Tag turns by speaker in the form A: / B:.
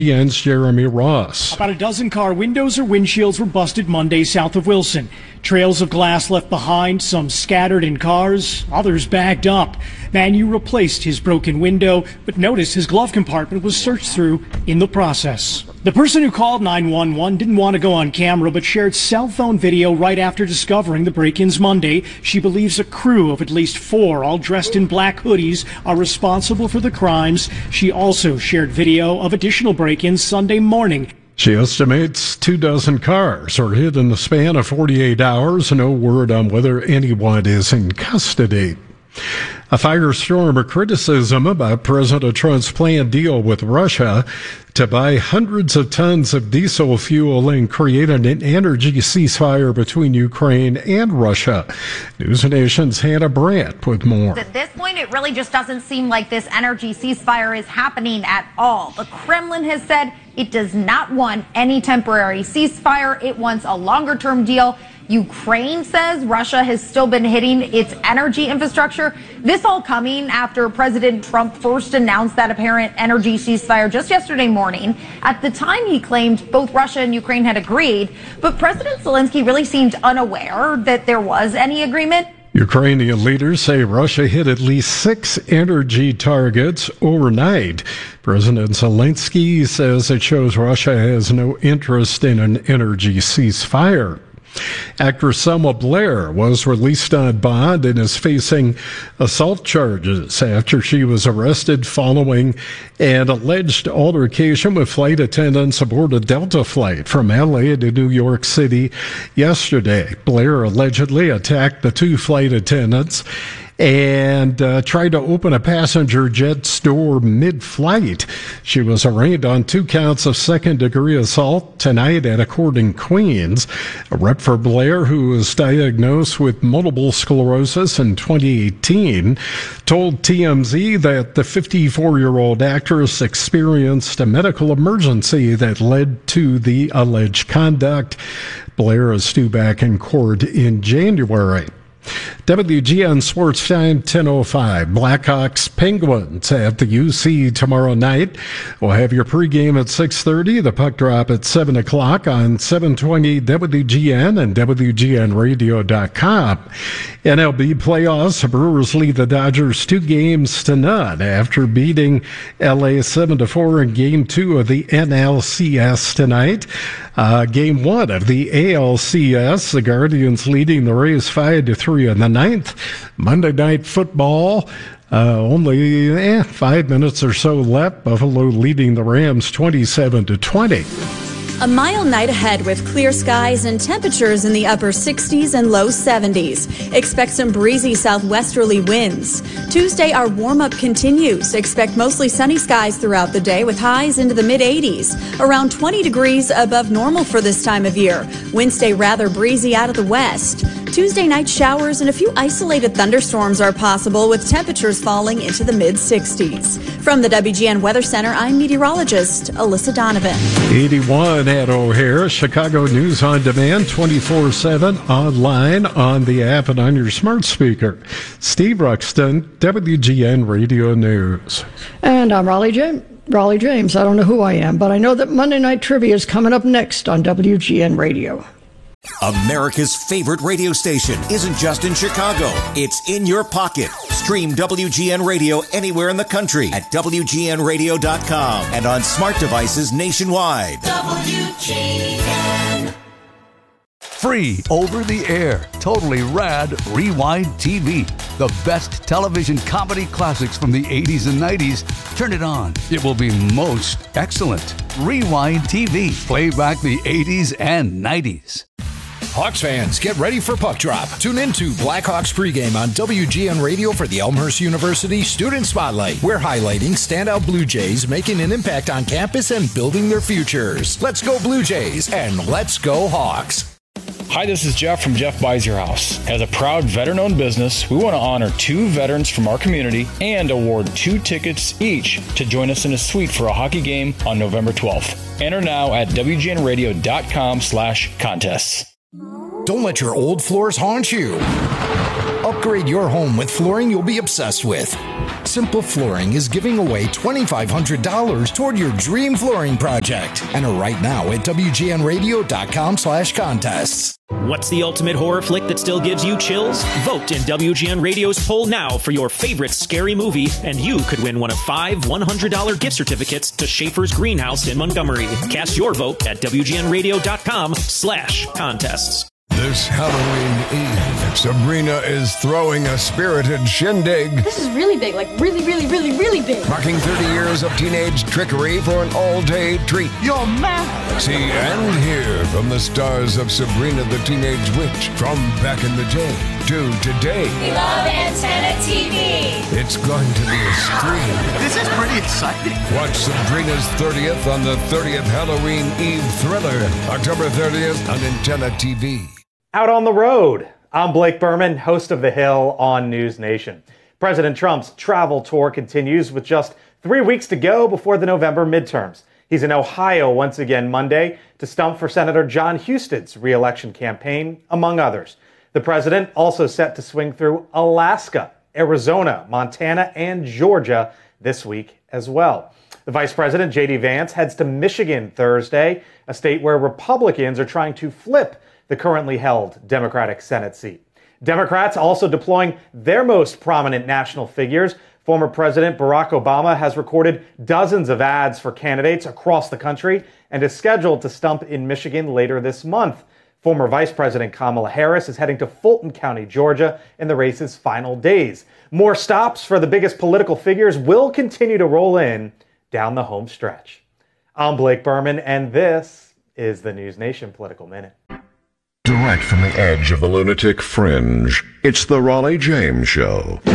A: WGN's Jeremy Ross.
B: About a dozen car windows or windshields were busted Monday south of Wilson. Trails of glass left behind, some scattered in cars, others bagged up. Manu replaced his broken window, but noticed his glove compartment was searched through in the process. The person who called 911 didn't want to go on camera, but shared cell phone video right after discovering the break-ins Monday. She believes a crew of at least 4, all dressed in black hoodies, are responsible for the crimes. She also shared video of additional break-ins Sunday morning.
A: She estimates 24 cars are hit in the span of 48 hours. No word on whether anyone is in custody. A firestorm of criticism about President Trump's planned deal with Russia to buy hundreds of tons of diesel fuel and create an energy ceasefire between Ukraine and Russia. News Nation's Hannah Brandt with more.
C: At this point, it really just doesn't seem like this energy ceasefire is happening at all. The Kremlin has said it does not want any temporary ceasefire. It wants a longer-term deal. Ukraine says Russia has still been hitting its energy infrastructure. This all coming after President Trump first announced that apparent energy ceasefire just yesterday morning. At the time, he claimed both Russia and Ukraine had agreed, but President Zelensky really seemed unaware that there was any agreement.
A: Ukrainian leaders say Russia hit at least 6 energy targets overnight. President Zelensky says it shows Russia has no interest in an energy ceasefire. Actress Selma Blair was released on bond and is facing assault charges after she was arrested following an alleged altercation with flight attendants aboard a Delta flight from LA to New York City yesterday. Blair allegedly attacked the 2 flight attendants and tried to open a passenger jet's door mid-flight. She was arraigned on 2 counts of second-degree assault tonight at a court in Queens. A rep for Blair, who was diagnosed with multiple sclerosis in 2018, told TMZ that the 54-year-old actress experienced a medical emergency that led to the alleged conduct. Blair is due back in court in January. WGN Sports Time 10:05. Blackhawks Penguins at the UC tomorrow night. We'll have your pregame at 6:30. The puck drop at 7 o'clock on 720 WGN and WGNradio.com. NLB playoffs. The Brewers lead the Dodgers 2-0 after beating LA 7-4 in Game 2 of the NLCS tonight. Game 1 of the ALCS. The Guardians leading the Rays 5-3 in the 9th. Monday Night Football. Only 5 minutes or so left. Buffalo leading the Rams 27-20.
D: A mild night ahead with clear skies and temperatures in the upper 60s and low 70s. Expect some breezy southwesterly winds. Tuesday, our warm-up continues. Expect mostly sunny skies throughout the day with highs into the mid-80s, around 20 degrees above normal for this time of year. Wednesday, rather breezy out of the west. Tuesday night showers and a few isolated thunderstorms are possible with temperatures falling into the mid-60s. From the WGN Weather Center, I'm meteorologist Alyssa Donovan.
A: 81 at O'Hare. Chicago News on Demand 24/7 online on the app and on your smart speaker. Steve Ruxton, WGN Radio News.
E: And I'm Raleigh James. I don't know who I am, but I know that Monday Night Trivia is coming up next on WGN Radio.
F: America's favorite radio station isn't just in Chicago. It's in your pocket. Stream WGN Radio anywhere in the country at WGNradio.com and on smart devices nationwide. WGN.
G: Free over the air, totally rad Rewind TV. The best television comedy classics from the 80s and 90s. Turn it on. It will be most excellent. Rewind TV. Play back the 80s and 90s.
H: Hawks fans, get ready for Puck Drop. Tune into Blackhawks pregame on WGN Radio for the Elmhurst University Student Spotlight. We're highlighting standout Blue Jays making an impact on campus and building their futures. Let's go Blue Jays and let's go Hawks.
I: Hi, this is Jeff from Jeff Buys Your House. As a proud veteran-owned business, we want to honor 2 veterans from our community and award 2 tickets each to join us in a suite for a hockey game on November 12th. Enter now at WGNradio.com/contests.
H: Don't let your old floors haunt you. Upgrade your home with flooring you'll be obsessed with. Simple Flooring is giving away $2,500 toward your dream flooring project. Enter right now at WGNradio.com/contests.
J: What's the ultimate horror flick that still gives you chills? Vote in WGN Radio's poll now for your favorite scary movie, and you could win one of 5 $100 gift certificates to Schaefer's Greenhouse in Montgomery. Cast your vote at WGNradio.com/contests.
K: This Halloween Eve, Sabrina is throwing a spirited shindig.
L: This is really big, like really, really, really, really big.
K: Marking 30 years of teenage trickery for an all-day treat.
L: You're mad.
K: See and hear from the stars of Sabrina the Teenage Witch from back in the day to today.
M: We love Antenna TV.
K: It's going to be a scream.
N: This is pretty exciting.
K: Watch Sabrina's 30th on the 30th Halloween Eve thriller, October 30th on Antenna TV.
O: Out on the road. I'm Blake Berman, host of The Hill on News Nation. President Trump's travel tour continues with just 3 weeks to go before the November midterms. He's in Ohio once again Monday to stump for Senator John Huston's re-election campaign, among others. The president also set to swing through Alaska, Arizona, Montana, and Georgia this week as well. The Vice President, J.D. Vance, heads to Michigan Thursday, a state where Republicans are trying to flip the currently held Democratic Senate seat. Democrats also deploying their most prominent national figures. Former President Barack Obama has recorded dozens of ads for candidates across the country and is scheduled to stump in Michigan later this month. Former Vice President Kamala Harris is heading to Fulton County, Georgia in the race's final days. More stops for the biggest political figures will continue to roll in down the home stretch. I'm Blake Berman, and this is the News Nation Political Minute.
P: Direct from the edge of the lunatic fringe, it's the Raleigh James Show.